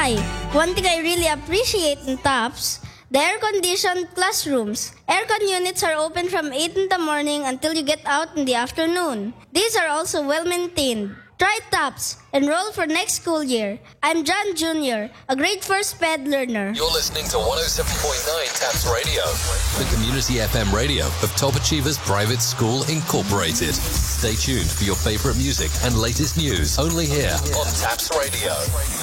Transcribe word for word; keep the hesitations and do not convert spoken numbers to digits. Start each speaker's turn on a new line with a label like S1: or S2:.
S1: Hi, one thing I really appreciate in TOPS, the air-conditioned classrooms. Aircon units are open from eight in the morning until you get out in the afternoon. These are also well-maintained. Try TOPS. Enroll for next school year. I'm John Junior, a grade four SPED learner.
S2: You're listening to one oh seven point nine TAPS Radio, the community F M radio of Top Achievers Private School Incorporated. Stay tuned for your favorite music and latest news only here on TAPS Radio.